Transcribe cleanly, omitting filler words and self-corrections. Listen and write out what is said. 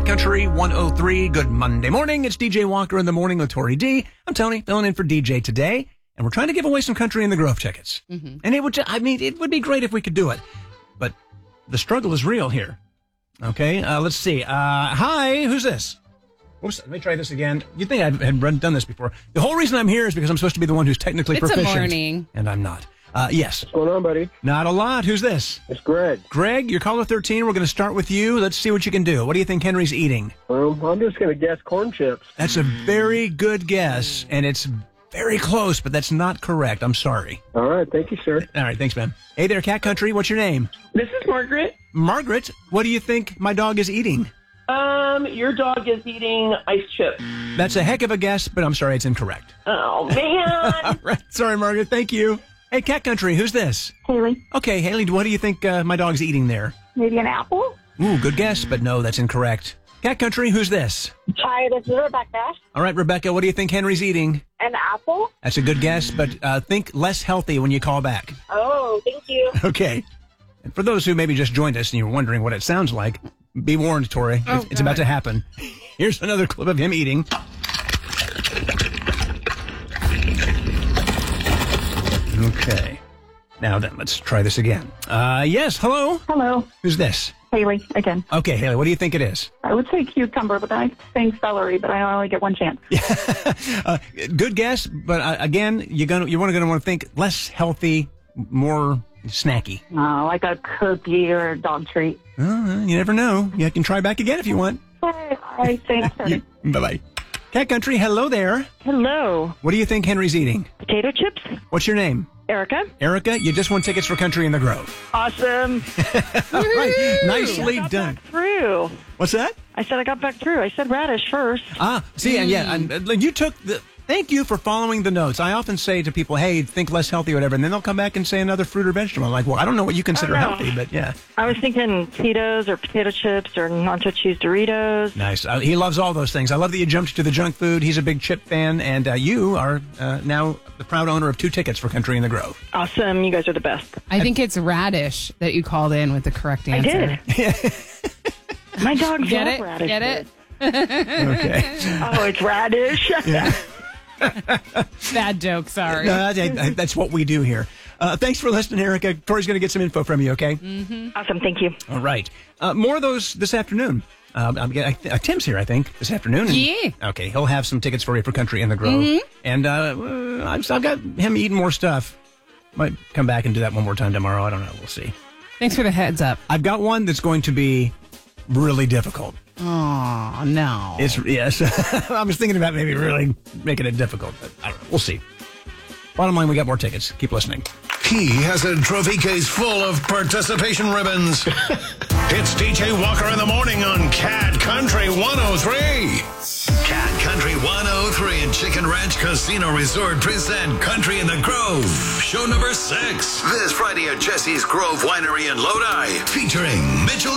Country 103. Good Monday morning. It's DJ Walker in the morning with Tori D. I'm Tony, filling in for DJ today, and we're trying to give away some Country in the Grove tickets. And it would be great if we could do it, but the struggle is real here. Okay, let's see. Hi, who's this? Oops, let me try this again. You'd think I had done this before. The whole reason I'm here is because I'm supposed to be the one who's technically proficient. It's a morning. And I'm not. Yes. What's going on, buddy? Not a lot. Who's this? It's Greg. Greg, you're caller 13. We're going to start with you. Let's see what you can do. What do you think Henry's eating? I'm just going to guess corn chips. That's a very good guess, and it's very close, but that's not correct. I'm sorry. All right. Thank you, sir. All right. Thanks, man. Hey there, Cat Country. What's your name? This is Margaret. Margaret, what do you think my dog is eating? Your dog is eating ice chips. That's a heck of a guess, but I'm sorry, it's incorrect. Oh, man. All right. Sorry, Margaret. Thank you. Hey, Cat Country, who's this? Haley. Okay, Haley, what do you think my dog's eating there? Maybe an apple? Ooh, good guess, but no, that's incorrect. Cat Country, who's this? Hi, this is Rebecca. All right, Rebecca, what do you think Henry's eating? An apple? That's a good guess, but think less healthy when you call back. Oh, thank you. Okay. And for those who maybe just joined us and you're wondering what it sounds like, be warned, Tori. It's about to happen. Here's another clip of him eating. Okay. Now then, let's try this again. Yes, hello? Hello. Who's this? Haley, again. Okay, Haley, what do you think it is? I would say cucumber, but I think celery, but I only get one chance. Good guess, but again, you're going to want to think less healthy, more snacky. Like a cookie or a dog treat. You never know. You can try back again if you want. I think so. Bye-bye. Cat Country, hello there. Hello. What do you think Henry's eating? Potato chips. What's your name? Erica. Erica, you just won tickets for Country in the Grove. Awesome. All right. Nicely I got done. back through. What's that? I said I got back through. I said radish first. And you took the... Thank you for following the notes. I often say to people, hey, think less healthy or whatever, and then they'll come back and say another fruit or vegetable. I'm like, well, I don't know what you consider healthy, but yeah. I was thinking Tito's or potato chips or nacho cheese Doritos. Nice. He loves all those things. I love that you jumped to the junk food. He's a big chip fan, and you are now the proud owner of 2 tickets for Country in the Grove. Awesome. You guys are the best. I think it's radish that you called in with the correct answer. I did. My dogs love radish. Get it? Okay. Oh, it's radish? Yeah. Bad joke, sorry. No, that's what we do here. Thanks for listening, Erica. Tori's going to get some info from you, okay? Awesome. Thank you. All right. More of those this afternoon. Tim's here, I think, this afternoon. And, Yeah. Okay, he'll have some tickets for you for Country in the Grove. And I've got him eating more stuff. Might come back and do that one more time tomorrow. I don't know. We'll see. Thanks for the heads up. I've got one that's going to be really difficult. Oh, no. Yes. I was thinking about maybe really making it difficult, but I don't know. We'll see. Bottom line, we got more tickets. Keep listening. He has a trophy case full of participation ribbons. It's DJ Walker in the morning on Cat Country 103. Cat Country 103 and Chicken Ranch Casino Resort present Country in the Grove. Show number 6. This Friday at Jesse's Grove Winery in Lodi. Featuring Mitchell